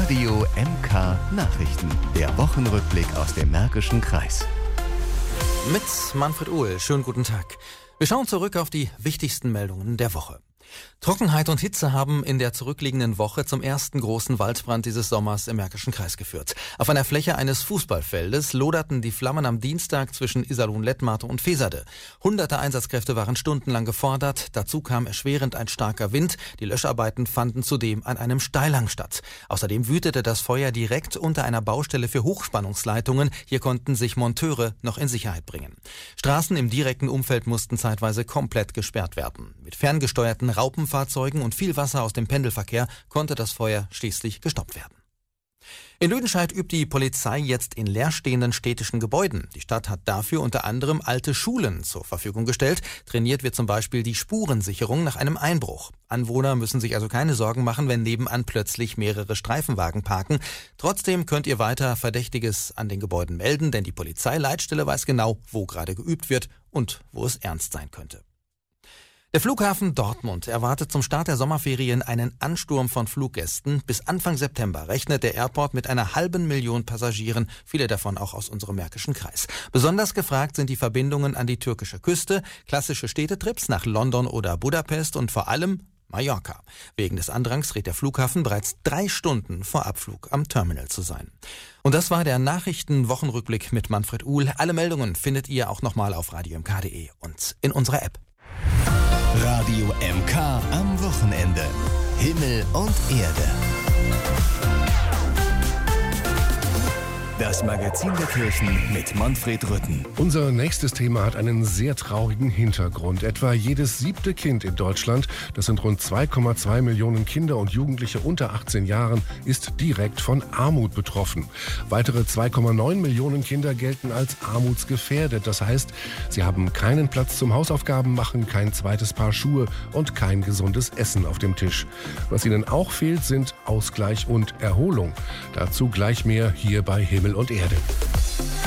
Radio MK Nachrichten. Der Wochenrückblick aus dem Märkischen Kreis. Mit Manfred Uhl. Schönen guten Tag. Wir schauen zurück auf die wichtigsten Meldungen der Woche. Trockenheit und Hitze haben in der zurückliegenden Woche zum ersten großen Waldbrand dieses Sommers im Märkischen Kreis geführt. Auf einer Fläche eines Fußballfeldes loderten die Flammen am Dienstag zwischen Iserlohn-Lettmate und Feserde. Hunderte Einsatzkräfte waren stundenlang gefordert. Dazu kam erschwerend ein starker Wind. Die Löscharbeiten fanden zudem an einem Steilhang statt. Außerdem wütete das Feuer direkt unter einer Baustelle für Hochspannungsleitungen. Hier konnten sich Monteure noch in Sicherheit bringen. Straßen im direkten Umfeld mussten zeitweise komplett gesperrt werden. Mit ferngesteuerten Raupenfahrzeugen und viel Wasser aus dem Pendelverkehr konnte das Feuer schließlich gestoppt werden. In Lüdenscheid übt die Polizei jetzt in leerstehenden städtischen Gebäuden. Die Stadt hat dafür unter anderem alte Schulen zur Verfügung gestellt. Trainiert wird zum Beispiel die Spurensicherung nach einem Einbruch. Anwohner müssen sich also keine Sorgen machen, wenn nebenan plötzlich mehrere Streifenwagen parken. Trotzdem könnt ihr weiter Verdächtiges an den Gebäuden melden, denn die Polizeileitstelle weiß genau, wo gerade geübt wird und wo es ernst sein könnte. Der Flughafen Dortmund erwartet zum Start der Sommerferien einen Ansturm von Fluggästen. Bis Anfang September rechnet der Airport mit einer 500.000 Passagieren, viele davon auch aus unserem Märkischen Kreis. Besonders gefragt sind die Verbindungen an die türkische Küste, klassische Städtetrips nach London oder Budapest und vor allem Mallorca. Wegen des Andrangs rät der Flughafen bereits 3 Stunden vor Abflug am Terminal zu sein. Und das war der Nachrichten-Wochenrückblick mit Manfred Uhl. Alle Meldungen findet ihr auch nochmal auf radiomk.de und in unserer App. Radio MK am Wochenende. Himmel und Erde. Das Magazin der Kirchen mit Manfred Rütten. Unser nächstes Thema hat einen sehr traurigen Hintergrund. Etwa jedes 7. Kind in Deutschland, das sind rund 2,2 Millionen Kinder und Jugendliche unter 18 Jahren, ist direkt von Armut betroffen. Weitere 2,9 Millionen Kinder gelten als armutsgefährdet. Das heißt, sie haben keinen Platz zum Hausaufgaben machen, kein zweites Paar Schuhe und kein gesundes Essen auf dem Tisch. Was ihnen auch fehlt, sind Ausgleich und Erholung. Dazu gleich mehr hier bei Himmel und Erde.